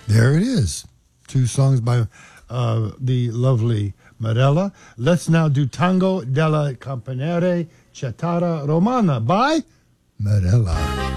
There it is. Two songs by the lovely Marella. Let's now do Tango della Campanere Chitarra Romana by Marella.